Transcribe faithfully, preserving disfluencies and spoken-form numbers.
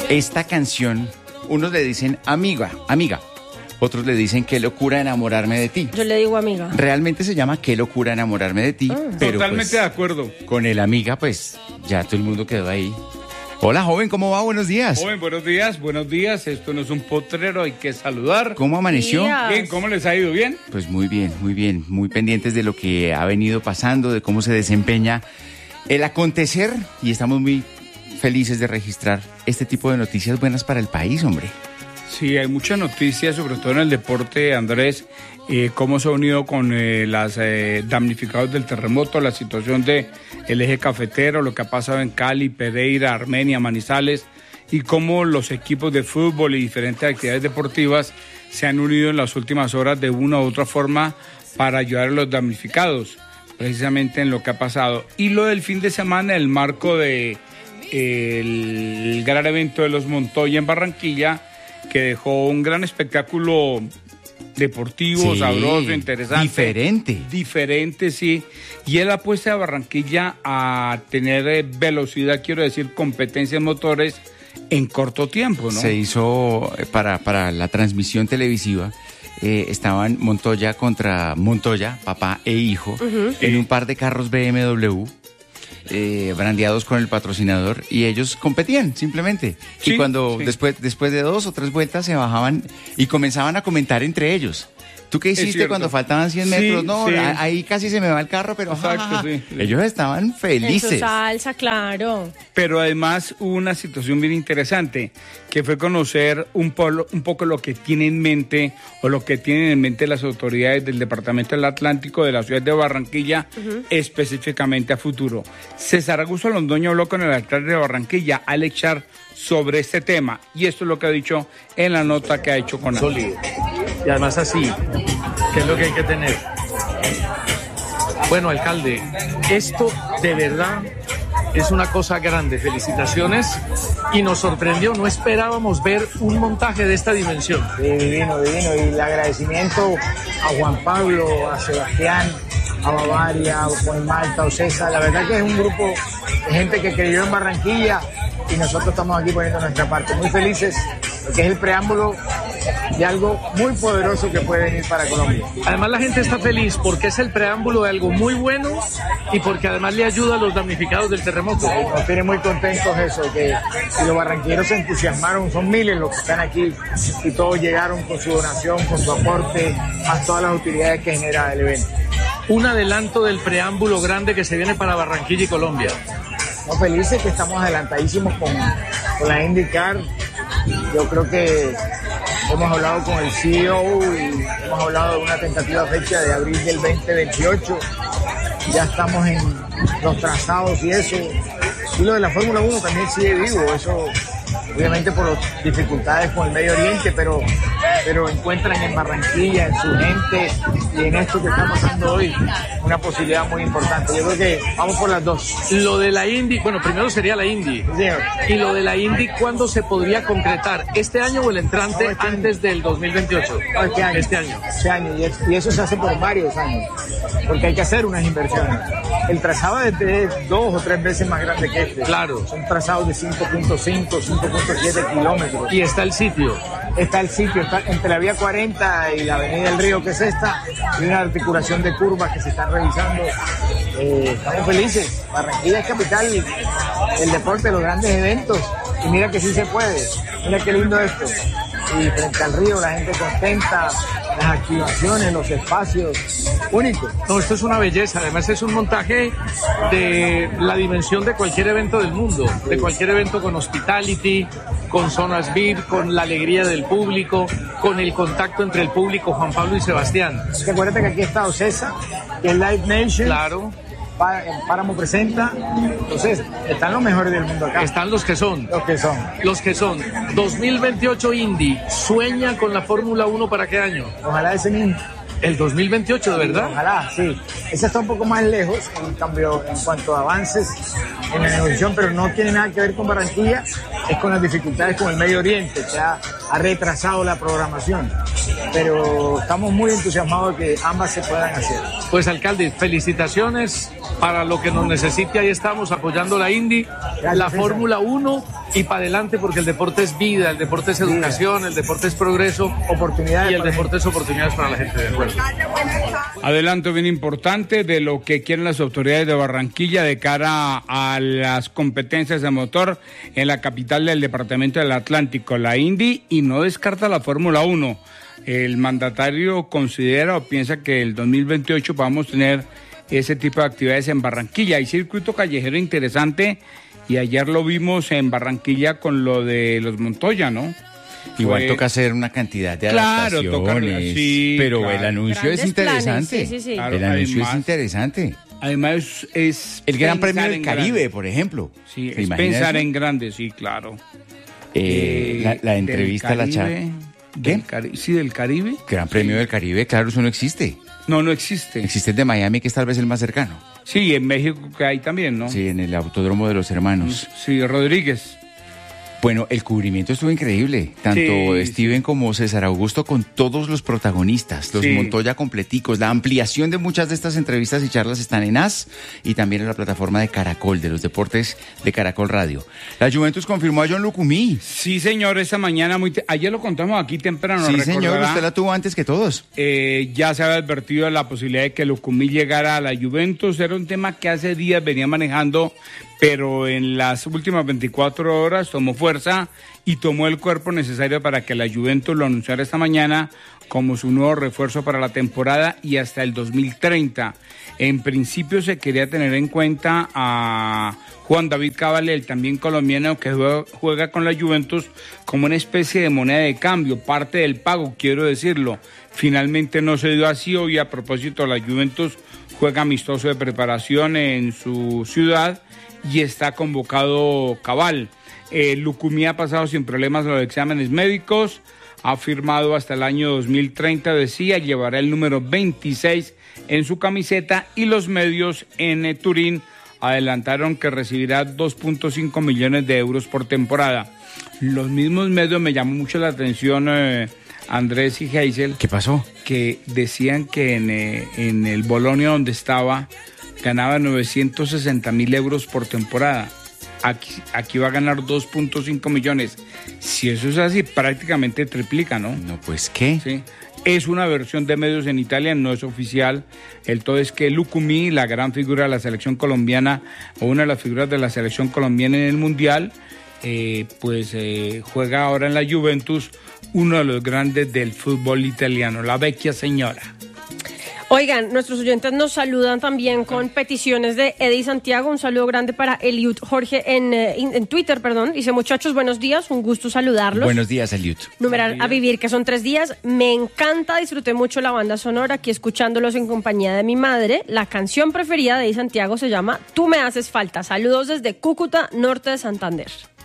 Esta canción, unos le dicen amiga, amiga. Otros le dicen qué locura enamorarme de ti. Yo le digo amiga. Realmente se llama qué locura enamorarme de ti. Ah. Pero Totalmente pues, de acuerdo. con el amiga, pues ya todo el mundo quedó ahí. Hola, joven, ¿cómo va? Buenos días. Joven, buenos días, buenos días. Esto no es un potrero, hay que saludar. ¿Cómo amaneció? Días. Bien, ¿cómo les ha ido? ¿Bien? Pues muy bien, muy bien. Muy pendientes de lo que ha venido pasando, de cómo se desempeña el acontecer. Y estamos muy felices de registrar este tipo de noticias buenas para el país, hombre. Sí, hay muchas noticias, sobre todo en el deporte, Andrés, eh, cómo se ha unido con eh, las eh, damnificados del terremoto, la situación de el eje cafetero, lo que ha pasado en Cali, Pereira, Armenia, Manizales, y cómo los equipos de fútbol y diferentes actividades deportivas se han unido en las últimas horas de una u otra forma para ayudar a los damnificados, precisamente en lo que ha pasado. Y lo del fin de semana, el marco de eh, el gran evento de los Montoya en Barranquilla, que dejó un gran espectáculo deportivo, Sí, sabroso, interesante. diferente. Diferente, sí. Y él apuesta a Barranquilla a tener eh, velocidad, quiero decir, competencias motores en corto tiempo, ¿no? Se hizo eh, para, para la transmisión televisiva. Eh, estaban Montoya contra Montoya, papá e hijo, Uh-huh. en un par de carros B M W. Eh, brandeados con el patrocinador, y ellos competían simplemente. Sí, y cuando sí. después, después de dos o tres vueltas se bajaban y comenzaban a comentar entre ellos. ¿Tú qué hiciste cierto. cuando faltaban cien Sí, metros? No, sí. a- ahí casi se me va el carro, pero Exacto, ja, ja, ja. sí, sí. Ellos estaban En su felices. salsa, claro. Pero además hubo una situación bien interesante, que fue conocer un, polo, un poco lo que tiene en mente, o lo que tienen en mente las autoridades del Departamento del Atlántico de la ciudad de Barranquilla, uh-huh. específicamente a futuro. César Augusto Londoño habló con el alcalde de Barranquilla, Alex Char, sobre este tema, y esto es lo que ha dicho en la nota que ha hecho con Sólido. Y además así, que es lo que hay que tener. Bueno, alcalde, esto de verdad es una cosa grande. Felicitaciones. Y nos sorprendió, no esperábamos ver un montaje de esta dimensión. Sí, divino, divino. Y el agradecimiento a Juan Pablo, a Sebastián, a Bavaria, a Juan Malta, a César. La verdad que es un grupo de gente que creyó en Barranquilla y nosotros estamos aquí poniendo nuestra parte. Muy felices, porque es el preámbulo de algo muy poderoso que puede venir para Colombia. Además la gente está feliz porque es el preámbulo de algo muy bueno y porque además le ayuda a los damnificados del terremoto. Nos tiene muy contentos eso, que los barranquilleros se entusiasmaron, son miles los que están aquí y todos llegaron con su donación, con su aporte, más todas las utilidades que genera el evento. Un adelanto del preámbulo grande que se viene para Barranquilla y Colombia. No, felices que estamos adelantadísimos con, con la IndyCar. Yo creo que hemos hablado con el C E O y hemos hablado de una tentativa fecha de abril del veinte veintiocho. Ya estamos en los trazados y eso. Y lo de la Fórmula uno también sigue vivo. Eso, obviamente, por las dificultades con el Medio Oriente, pero, pero encuentran en Barranquilla, en su gente y en esto que está pasando hoy, una posibilidad muy importante. Yo creo que vamos por las dos. Lo de la Indy, bueno, primero sería la Indy. Sí, y lo de la Indy, ¿cuándo se podría concretar? ¿Este año o el entrante No, este antes del dos mil veintiocho? No, este año. Este año. Este año. Y, es- y eso se hace por varios años, porque hay que hacer unas inversiones. El trazado es de dos o tres veces más grande que este. Claro. Son trazados de cinco punto cinco, cinco punto siete kilómetros. Y está el sitio. Está el sitio, está entre la vía cuarenta y la avenida del Río, que es esta, y una articulación de curvas que se están revisando. Eh, estamos felices. Barranquilla es capital del deporte, de los grandes eventos. Y mira que sí se puede. Mira qué lindo esto. Y frente al río, la gente contenta, las activaciones, los espacios, únicos. No, esto es una belleza. Además es un montaje de la dimensión de cualquier evento del mundo, de cualquier evento con hospitality, con zonas V I P, con la alegría del público, con el contacto entre el público, Juan Pablo y Sebastián. Que acuérdate que aquí está Ocesa, que es Live Nation. Claro, Pa- Páramo presenta. Entonces, están los mejores del mundo acá. están los que son. Los que son. Los que son. dos mil veintiocho Indy, ¿sueña con la Fórmula uno para qué año? Ojalá ese mismo. El dos mil veintiocho, ¿de verdad? Ojalá, sí. Ese está un poco más lejos, en cambio, en cuanto a avances en la negociación, pero no tiene nada que ver con Barranquilla, es con las dificultades con el Medio Oriente, que ha, ha retrasado la programación. pero estamos muy entusiasmados de que ambas se puedan hacer. Pues alcalde, felicitaciones para lo que nos necesite, ahí estamos apoyando la Indy, Gracias, la César. Fórmula uno y para adelante porque el deporte es vida, el deporte es educación, el deporte es progreso Oportunidades y el para la deporte es oportunidades para la gente, de acuerdo. Adelanto bien importante de lo que quieren las autoridades de Barranquilla de cara a las competencias de motor en la capital del departamento del Atlántico, la Indy, y no descarta la Fórmula uno. El mandatario considera o piensa que el dos mil veintiocho vamos a tener ese tipo de actividades en Barranquilla. Hay circuito callejero interesante y ayer lo vimos en Barranquilla con lo de los Montoya, ¿no? Igual Fue- toca hacer una cantidad de Claro, adaptaciones, toca- sí, pero claro. el anuncio Grandes es interesante. planes, sí, sí, sí. Claro, el anuncio además- es interesante. Además es, es El Gran pensar Premio del en Caribe, grande. por ejemplo. Sí, ¿Se es imagina pensar eso? en grande, sí, claro. Eh, la, la del entrevista a la Caribe, charla. del ¿Qué? Cari- sí, del Caribe. Gran Premio Sí. del Caribe, claro, eso no existe. No, no existe. Existe el de Miami, que es tal vez el más cercano. Sí, en México que hay también, ¿no? Sí, en el Autódromo de los Hermanos. Sí, Rodríguez. Bueno, el cubrimiento estuvo increíble. Tanto Sí, Steven como César Augusto con todos los protagonistas, los Sí. Montoya completicos. La ampliación de muchas de estas entrevistas y charlas están en A S y también en la plataforma de Caracol, de los deportes de Caracol Radio. La Juventus confirmó a John Lucumí. Sí, señor, esta mañana, muy te- ayer lo contamos aquí temprano, Sí, señor, recordará. usted la tuvo antes que todos. Eh, ya se había advertido de la posibilidad de que Lucumí llegara a la Juventus. Era un tema que hace días venía manejando, pero en las últimas veinticuatro horas tomó fuerza y tomó el cuerpo necesario para que la Juventus lo anunciara esta mañana como su nuevo refuerzo para la temporada y hasta el dos mil treinta. En principio se quería tener en cuenta a Juan David Cabal, el también colombiano que juega, juega con la Juventus como una especie de moneda de cambio, parte del pago, quiero decirlo. Finalmente no se dio así. Hoy, a propósito, la Juventus juega amistoso de preparación en su ciudad y está convocado Cabal. Eh, Lucumí ha pasado sin problemas los exámenes médicos, ha firmado hasta el año dos mil treinta, decía, llevará el número veintiséis en su camiseta, y los medios en eh, Turín adelantaron que recibirá dos punto cinco millones de euros por temporada. Los mismos medios, me llamó mucho la atención, eh, Andrés y Geisel, ¿Qué pasó? que decían que en, eh, en el Bolonia donde estaba ganaba novecientos sesenta mil euros por temporada. Aquí, aquí va a ganar dos punto cinco millones. Si eso es así, prácticamente triplica, ¿no? No, pues, ¿qué? Sí. Es una versión de medios en Italia, no es oficial. El todo es que Lucumí, la gran figura de la selección colombiana, o una de las figuras de la selección colombiana en el Mundial, eh, pues eh, juega ahora en la Juventus, uno de los grandes del fútbol italiano, la vecchia señora. Oigan, nuestros oyentes nos saludan también con peticiones de Eddie Santiago. Un saludo grande para Eliud Jorge en, eh, en Twitter, perdón. Dice, muchachos, buenos días, un gusto saludarlos. Buenos días, Eliud. Numeral a vivir, que son tres días. Me encanta, disfruté mucho la banda sonora aquí escuchándolos en compañía de mi madre. La canción preferida de Eddie Santiago se llama Tú me haces falta. Saludos desde Cúcuta, norte de Santander.